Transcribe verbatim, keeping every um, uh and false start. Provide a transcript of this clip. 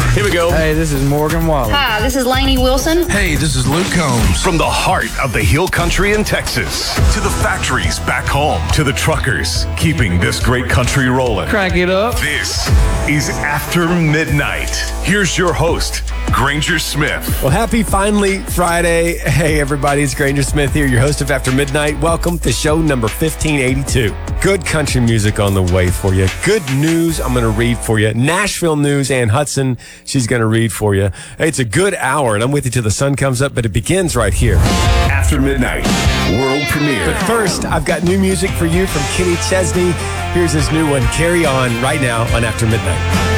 Here we go. Hey, this is Morgan Wallen. Hi, this is Lainey Wilson. Hey, this is Luke Combs. From the heart of the Hill Country in Texas to the factories back home to the truckers keeping this great country rolling. Crank it up. This is After Midnight. Here's your host, Granger Smith. Well, happy finally Friday. Hey, everybody, it's Granger Smith here, your host of After Midnight. Welcome to show number fifteen eighty-two. Good country music on the way for you. Good news I'm going to read for you. Nashville news, Ann Hudson, she's going to read for you. Hey, it's a good hour, and I'm with you till the sun comes up, but it begins right here. After Midnight, world premiere. But first, I've got new music for you from Kenny Chesney. Here's his new one, Carry On, right now on After Midnight.